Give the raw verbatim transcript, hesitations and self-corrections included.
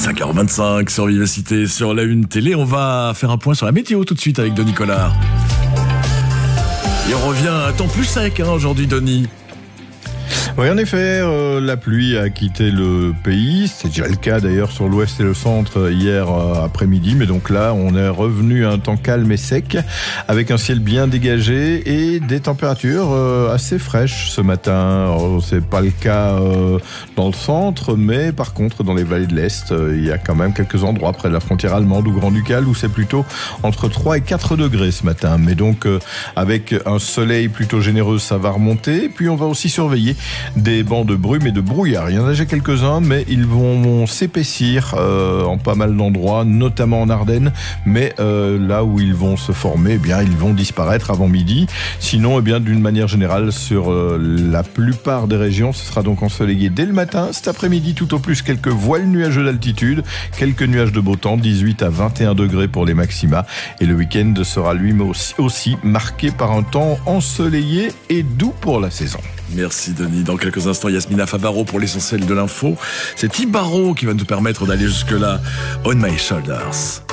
cinq heures vingt-cinq sur Vivacité, sur la Une Télé. On va faire un point sur la météo tout de suite avec Denis Collard. Et on revient à temps plus sec hein, aujourd'hui, Denis. Oui, en effet, euh, la pluie a quitté le pays. C'est déjà le cas d'ailleurs sur l'ouest et le centre hier euh, après-midi. Mais donc là, on est revenu à un temps calme et sec, avec un ciel bien dégagé et des températures euh, assez fraîches ce matin. Alors, c'est pas le cas euh, dans le centre, mais par contre, dans les vallées de l'Est, euh, il y a quand même quelques endroits près de la frontière allemande ou Grand-Ducal où c'est plutôt entre trois et quatre degrés ce matin. Mais donc, euh, avec un soleil plutôt généreux, ça va remonter. Puis on va aussi surveiller des bancs de brume et de brouillard. Il y en a déjà quelques-uns, mais ils vont s'épaissir euh, en pas mal d'endroits, notamment en Ardennes. Mais euh, là où ils vont se former, eh bien, ils vont disparaître avant midi. Sinon, eh bien, d'une manière générale, sur euh, la plupart des régions, ce sera donc ensoleillé dès le matin. Cet après-midi, tout au plus, quelques voiles nuageux d'altitude, quelques nuages de beau temps, dix-huit à vingt et un degrés pour les maxima. Et le week-end sera lui aussi, aussi marqué par un temps ensoleillé et doux pour la saison. Merci Denis. Dans quelques instants, Yasmina Fabaro pour l'essentiel de l'info. C'est Ibaro qui va nous permettre d'aller jusque-là. On My Shoulders.